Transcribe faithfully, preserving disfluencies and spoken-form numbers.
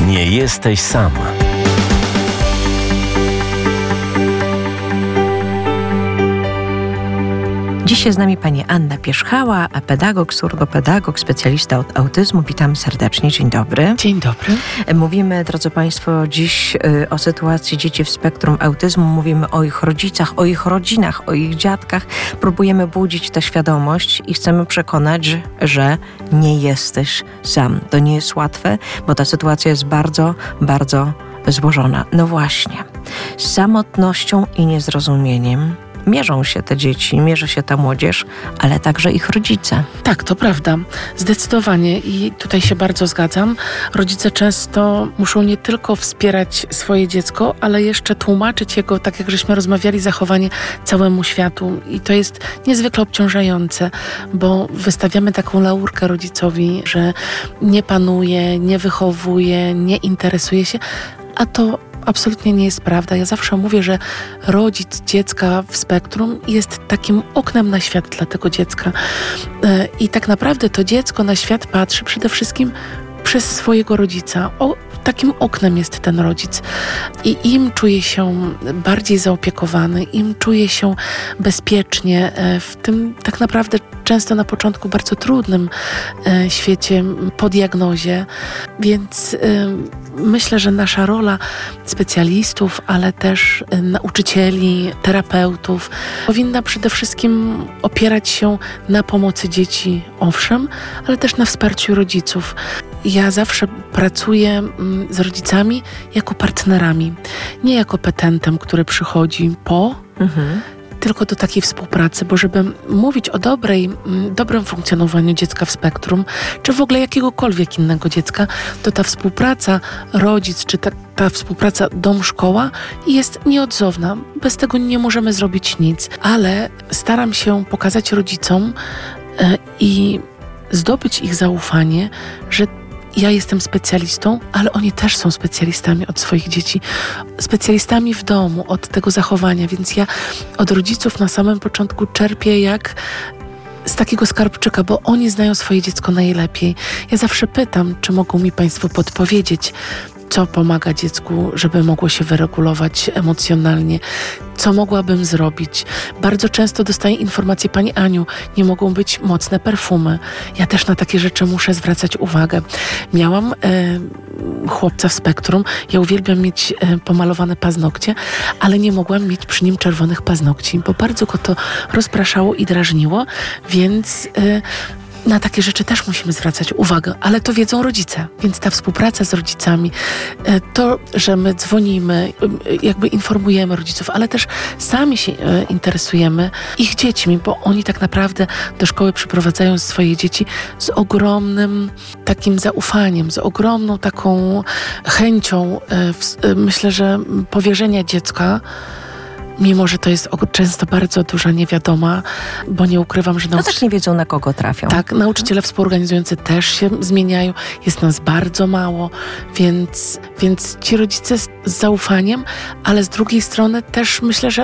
Nie jesteś sam. Dzisiaj z nami pani Anna Pierzchała, pedagog, surdopedagog, specjalista od autyzmu. Witam serdecznie. Dzień dobry. Dzień dobry. Mówimy, drodzy państwo, dziś y, o sytuacji dzieci w spektrum autyzmu. Mówimy o ich rodzicach, o ich rodzinach, o ich dziadkach. Próbujemy budzić tę świadomość i chcemy przekonać, że, że nie jesteś sam. To nie jest łatwe, bo ta sytuacja jest bardzo, bardzo złożona. No właśnie. Z samotnością i niezrozumieniem mierzą się te dzieci, mierzy się ta młodzież, ale także ich rodzice. Tak, to prawda. Zdecydowanie i tutaj się bardzo zgadzam. Rodzice często muszą nie tylko wspierać swoje dziecko, ale jeszcze tłumaczyć jego, tak jak żeśmy rozmawiali, zachowanie całemu światu. I to jest niezwykle obciążające, bo wystawiamy taką laurkę rodzicowi, że nie panuje, nie wychowuje, nie interesuje się, a to absolutnie nie jest prawda. Ja zawsze mówię, że rodzic dziecka w spektrum jest takim oknem na świat dla tego dziecka. I tak naprawdę to dziecko na świat patrzy przede wszystkim przez swojego rodzica. O, takim oknem jest ten rodzic. I im czuje się bardziej zaopiekowany, im czuje się bezpiecznie w tym tak naprawdę często na początku bardzo trudnym świecie po diagnozie. Więc myślę, że nasza rola specjalistów, ale też nauczycieli, terapeutów powinna przede wszystkim opierać się na pomocy dzieci, owszem, ale też na wsparciu rodziców. Ja zawsze pracuję z rodzicami jako partnerami, nie jako petentem, który przychodzi po, mhm. tylko do takiej współpracy, bo żeby mówić o dobrej, dobrym funkcjonowaniu dziecka w spektrum, czy w ogóle jakiegokolwiek innego dziecka, to ta współpraca rodzic, czy ta, ta współpraca dom-szkoła jest nieodzowna. Bez tego nie możemy zrobić nic, ale staram się pokazać rodzicom yy, i zdobyć ich zaufanie, że ja jestem specjalistą, ale oni też są specjalistami od swoich dzieci. Specjalistami w domu, od tego zachowania. Więc ja od rodziców na samym początku czerpię jak z takiego skarbczyka, bo oni znają swoje dziecko najlepiej. Ja zawsze pytam, czy mogą mi państwo podpowiedzieć, co pomaga dziecku, żeby mogło się wyregulować emocjonalnie, co mogłabym zrobić. Bardzo często dostaję informację: Pani Aniu, nie mogą być mocne perfumy. Ja też na takie rzeczy muszę zwracać uwagę. Miałam e, chłopca w spektrum, ja uwielbiam mieć e, pomalowane paznokcie, ale nie mogłam mieć przy nim czerwonych paznokci, bo bardzo go to rozpraszało i drażniło, więc e, na takie rzeczy też musimy zwracać uwagę, ale to wiedzą rodzice, więc ta współpraca z rodzicami, to, że my dzwonimy, jakby informujemy rodziców, ale też sami się interesujemy ich dziećmi, bo oni tak naprawdę do szkoły przyprowadzają swoje dzieci z ogromnym takim zaufaniem, z ogromną taką chęcią, myślę, że powierzenia dziecka, mimo że to jest często bardzo duża niewiadoma, bo nie ukrywam, że... No nauczy... też nie wiedzą, na kogo trafią. Tak, nauczyciele współorganizujący też się zmieniają, jest nas bardzo mało, więc, więc ci rodzice z, z zaufaniem, ale z drugiej strony też myślę, że